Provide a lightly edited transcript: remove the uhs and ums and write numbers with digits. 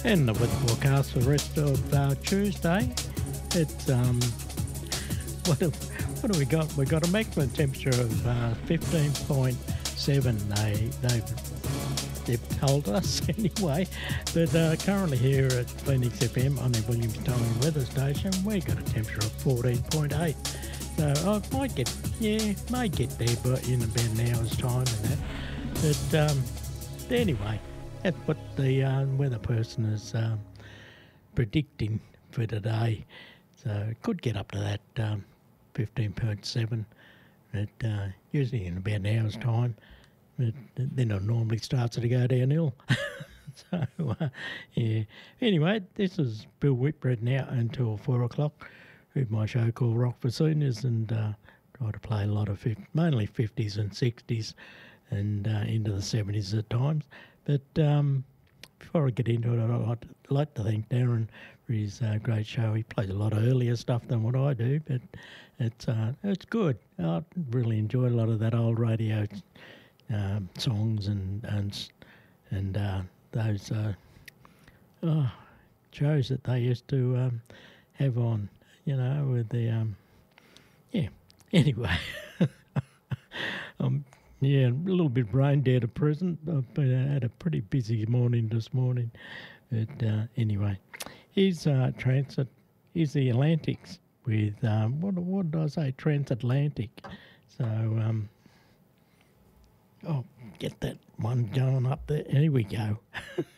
And the weather forecast for the rest of Tuesday. It's what do we got? We got a maximum temperature of 15.7. They've told us anyway. But currently here at Phoenix FM on the Williamstown weather station, we got a temperature of 14.8. So I might get there, but in about an hour's time and that. But anyway, that's what the weather person is predicting for today. So it could get up to that 15.7, but usually in about an hour's time. But then it normally starts to go downhill. So, yeah. Anyway, this is Bill Whitbread now until 4 o'clock with my show called Rock for Seniors, and try to play a lot of mainly 50s and 60s and into the 70s at times. But before I get into it, I'd like to thank Darren for his great show. He plays a lot of earlier stuff than what I do, but it's good. I really enjoy a lot of that old radio songs and those shows that they used to have on, with the yeah. Anyway, yeah, a little bit brain dead at present. I've had a pretty busy morning this morning, but anyway, here's Transit. Here's the Atlantics with what did I say? Transatlantic. So get that one going up there. Here we go.